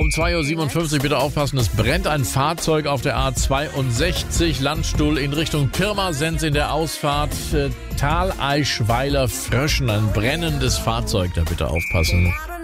um 2.57 Uhr. Bitte aufpassen, es brennt ein Fahrzeug auf der A62 Landstuhl in Richtung Pirmasens in der Ausfahrt Thaleischweiler Fröschen. Ein brennendes Fahrzeug, da bitte aufpassen.